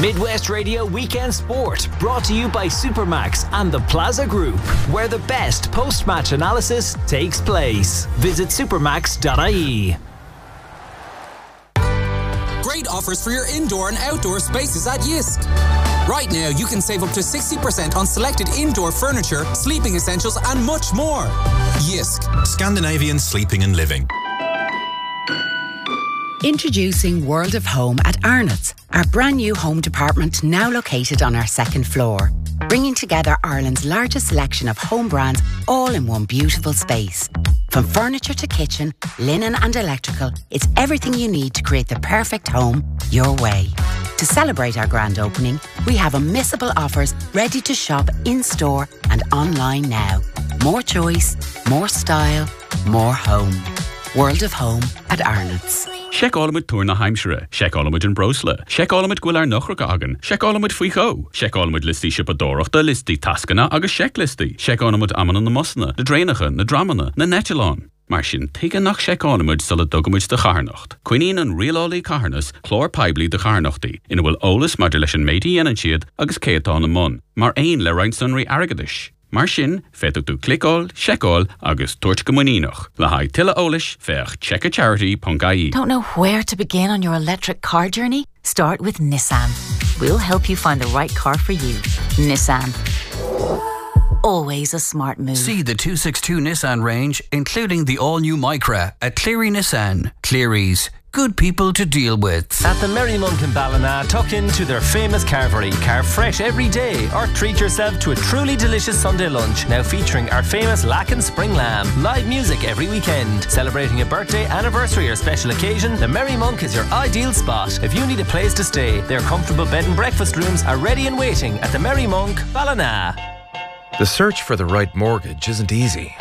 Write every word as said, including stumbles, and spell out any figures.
Midwest Radio Weekend Sport, brought to you by Supermax and the Plaza Group, where the best post-match analysis takes place. Visit supermax dot I E. Great offers for your indoor and outdoor spaces at Yisk. Right now, you can save up to sixty percent on selected indoor furniture, sleeping essentials, and much more. Yisk. Scandinavian sleeping and living. Introducing World of Home at Arnott's, our brand new home department now located on our second floor, bringing together Ireland's largest selection of home brands all in one beautiful space. From furniture to kitchen, linen and electrical, it's everything you need to create the perfect home your way. To celebrate our grand opening, we have unmissable offers ready to shop in-store and online now. More choice, more style, more home. World of Home at Arnott's. Check all mit Tourna Heimsere, check all mit in Brosle, check all mit Gwilar Nochrogagen, check all mit Fuicho, check all mit Listi Shipadorachta, Listi Taskana, agus check Listi, check all mit Amman on the Musna, the Drainage, the Dramana, the Netchalon. Marsin, take a nach check all mit Sulla Dugumich de Charnacht. Quinine and Real Oli Carnas, Chlor Pibli de Charnachti, in a will Olus Modulation Medi and Chiad, agus Caeton and Mun, Mar Ain Le Reinsunri Aragadish. Mar sin, fetuk tú clickáil, seicáil agus tuairt go muínoch. Le haid tilla ólis, fech check a charity dot I E. Don't know where to begin on your electric car journey? Start with Nissan. We'll help you find the right car for you. Nissan. Always a smart move. See the two sixty-two Nissan range, including the all-new Micra at Cleary Nissan. Cleary's. Good people to deal with. At the Merry Monk in Ballina, tuck into their famous carvery. Carve fresh every day or treat yourself to a truly delicious Sunday lunch. Now featuring our famous Lacken Spring Lamb. Live music every weekend. Celebrating a birthday, anniversary or special occasion, the Merry Monk is your ideal spot. If you need a place to stay, their comfortable bed and breakfast rooms are ready and waiting at the Merry Monk, Ballina. The search for the right mortgage isn't easy.